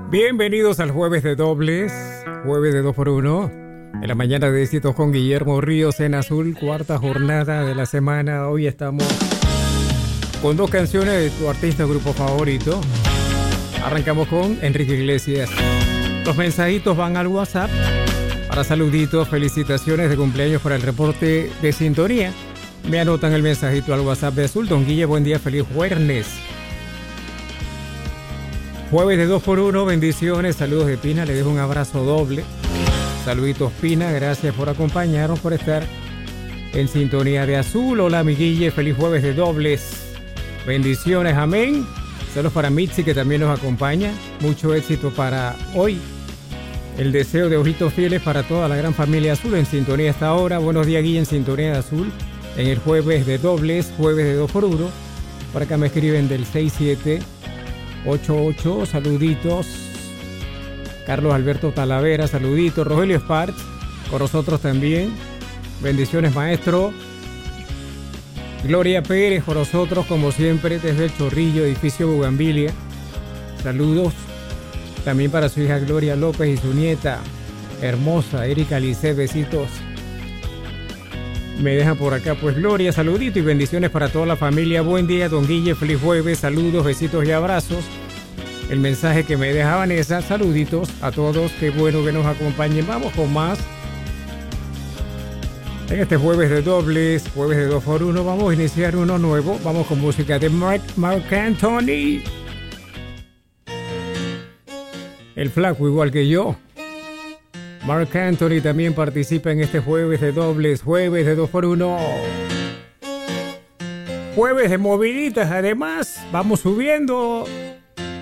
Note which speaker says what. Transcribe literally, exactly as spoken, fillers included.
Speaker 1: Bienvenidos al jueves de dobles, jueves de dos por uno. En la mañana de éxitos con Guillermo Ríos en Azul, cuarta jornada de la semana. Hoy estamos con dos canciones de tu artista o grupo favorito. Arrancamos con Enrique Iglesias. Los mensajitos van al WhatsApp para saluditos, felicitaciones de cumpleaños para el reporte de sintonía. Me anotan el mensajito al WhatsApp de Azul. Don Guille, buen día, feliz jueves. Jueves de dos por uno, bendiciones, saludos de Pina, le dejo un abrazo doble. Saluditos Pina, gracias por acompañarnos, por estar en sintonía de Azul. Hola mi Guille, feliz jueves de dobles. Bendiciones, amén. Saludos para Mitzi que también nos acompaña. Mucho éxito para hoy. El deseo de ojitos fieles para toda la gran familia Azul en sintonía hasta ahora. Buenos días Guille en sintonía de Azul. En el jueves de dobles, jueves de dos por uno. Por acá me escriben del seis siete ocho ocho, saluditos. Carlos Alberto Talavera, saluditos. Rogelio Sparks, con nosotros también. Bendiciones, maestro. Gloria Pérez, con nosotros, como siempre, desde el Chorrillo, edificio Bugambilia. Saludos. También para su hija Gloria López y su nieta hermosa, Erika Lisset, besitos. Me dejan por acá, pues, Gloria, saludito y bendiciones para toda la familia. Buen día, don Guille, feliz jueves, saludos, besitos y abrazos. El mensaje que me deja Vanessa, saluditos a todos, qué bueno que nos acompañen. Vamos con más. En este jueves de dobles, jueves de dos por uno, vamos a iniciar uno nuevo. Vamos con música de Mark, Mark Anthony. El flaco igual que yo. Mark Anthony también participa en este jueves de dobles, jueves de dos por uno. Jueves de moviditas, además, vamos subiendo.